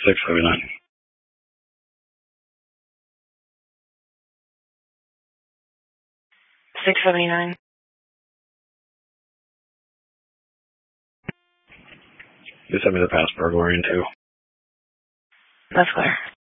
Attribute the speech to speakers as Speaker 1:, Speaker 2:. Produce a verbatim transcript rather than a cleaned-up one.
Speaker 1: six seventy-nine.
Speaker 2: six seventy-nine.
Speaker 1: You sent me the past burglary in too.
Speaker 2: That's clear.